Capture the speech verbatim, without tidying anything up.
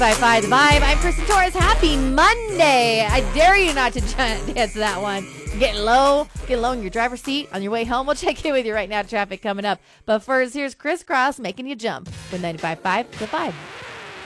Five five the vibe. I'm Kristen Torres. Happy Monday. I dare you not to dance to that one. Getting low, getting low in your driver's seat on your way home. We'll check in with you right now. Traffic coming up. But first, here's Chris Cross making you jump with ninety-five point five The Vibe.